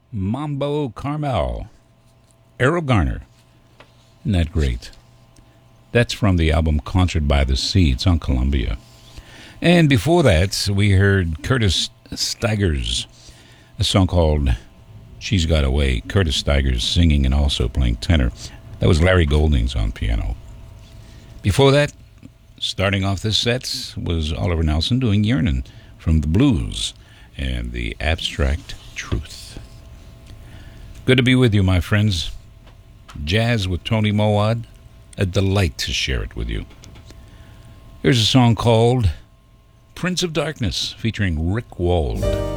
Mambo Carmel, Errol Garner. Isn't that great? That's from the album Concert by the Sea. It's on Columbia. And before that, we heard Curtis Stigers, a song called She's Got Away. Curtis Stigers singing and also playing tenor. That was Larry Goldings on piano. Before that, starting off this set, was Oliver Nelson doing Yearnin' from the Blues and the Abstract Truth. Good to be with you, my friends. Jazz with Tony Mowad. A delight to share it with you. Here's a song called Prince of Darkness featuring Rick Wald.